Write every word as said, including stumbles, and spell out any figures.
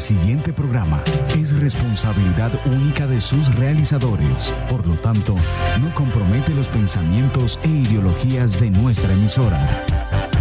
siguiente programa es responsabilidad única de sus realizadores. Por lo tanto, no compromete los pensamientos e ideologías de nuestra emisora.